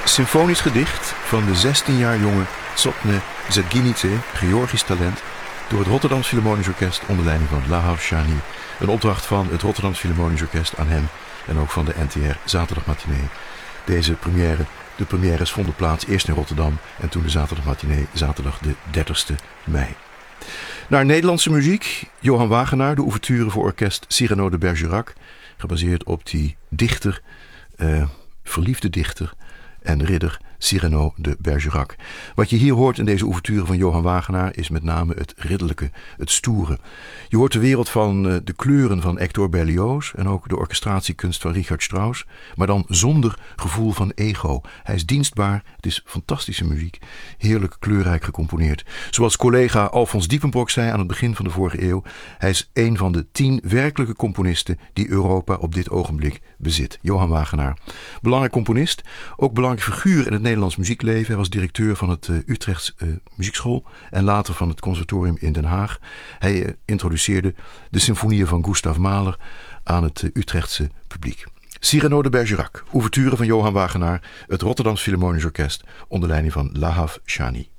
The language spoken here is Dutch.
Symfonisch gedicht van de 16 jaar jonge Tsotne Zerginidze, Georgisch talent, door het Rotterdams Philharmonisch Orkest onder leiding van Lahav Shani. Een opdracht van het Rotterdams Philharmonisch Orkest aan hem en ook van de NTR Zaterdagmatinee. De premières vonden plaats eerst in Rotterdam en toen de Zaterdagmatinee zaterdag de 30e mei. Naar Nederlandse muziek, Johan Wagenaar, de ouverture voor orkest Cyrano de Bergerac, gebaseerd op die dichter, verliefde dichter en ridder Cyrano de Bergerac. Wat je hier hoort in deze ouverture van Johan Wagenaar is met name het ridderlijke, het stoere. Je hoort de wereld van de kleuren van Hector Berlioz en ook de orchestratiekunst van Richard Strauss, maar dan zonder gevoel van ego. Hij is dienstbaar, het is fantastische muziek, heerlijk kleurrijk gecomponeerd. Zoals collega Alfons Diepenbrock zei aan het begin van de vorige eeuw, hij is een van de 10 werkelijke componisten die Europa op dit ogenblik bezit. Johan Wagenaar. Belangrijk componist, ook belangrijk figuur in het Nederlands muziekleven. Hij was directeur van het Utrechts Muziekschool en later van het conservatorium in Den Haag. Hij introduceerde de symfonieën van Gustav Mahler aan het Utrechtse publiek. Cyrano de Bergerac, ouverture van Johan Wagenaar, het Rotterdams Philharmonisch Orkest onder leiding van Lahav Shani.